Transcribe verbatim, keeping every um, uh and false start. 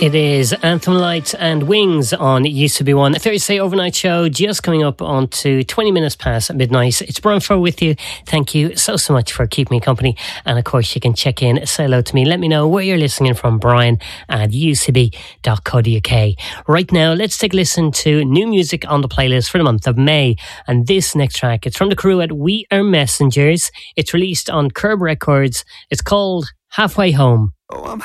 It is Anthem Lights and Wings on Used to Be One, a Thursday overnight show just coming up on to twenty minutes past midnight. It's Brian Furr with you. Thank you so, so much for keeping me company. And of course, you can check in, say hello to me. Let me know where you're listening from, Brian at u c b dot co dot u k. Right now, let's take a listen to new music on the playlist for the month of May. And this next track, it's from the crew at We Are Messengers. It's released on Curb Records. It's called Halfway Home. Oh, I'm